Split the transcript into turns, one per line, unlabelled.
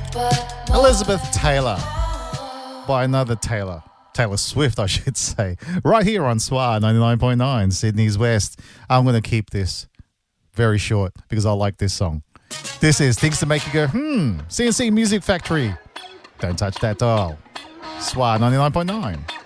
Elizabeth Taylor by another Taylor. Taylor Swift, I should say. Right here on SWR 99.9, Sydney's West. I'm going to keep this very short because I like this song. This is Things to Make You Go, CNC Music Factory. Don't touch that dial. SWR 99.9.